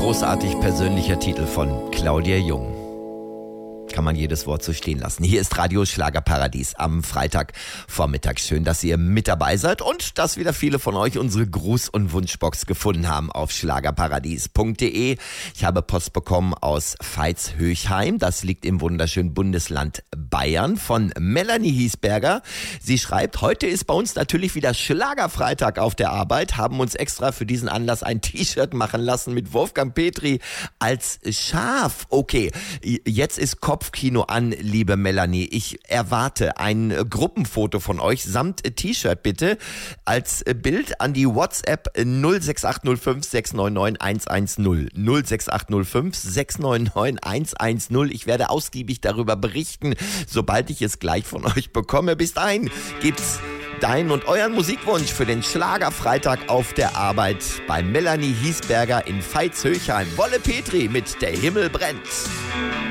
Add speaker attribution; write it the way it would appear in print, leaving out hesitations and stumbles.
Speaker 1: Großartig persönlicher Titel von Claudia Jung. Kann man jedes Wort so stehen lassen. Hier ist Radio Schlagerparadies am Freitagvormittag. Schön, dass ihr mit dabei seid und dass wieder viele von euch unsere Gruß- und Wunschbox gefunden haben auf schlagerparadies.de. Ich habe Post bekommen aus Veitshöchheim. Das liegt im wunderschönen Bundesland Bayern von Melanie Hiesberger. Sie schreibt, heute ist bei uns natürlich wieder Schlagerfreitag auf der Arbeit, haben uns extra für diesen Anlass ein T-Shirt machen lassen mit Wolfgang Petri als Schaf. Okay, jetzt ist Kopfkino an, liebe Melanie. Ich erwarte ein Gruppenfoto von euch samt T-Shirt bitte als Bild an die WhatsApp 06805 699 110. 06805 699 110. Ich werde ausgiebig darüber berichten, sobald ich es gleich von euch bekomme. Bis dahin gibt's deinen und euren Musikwunsch für den Schlagerfreitag auf der Arbeit bei Melanie Hiesberger in Veitshöchheim. Wolle Petri mit Der Himmel brennt.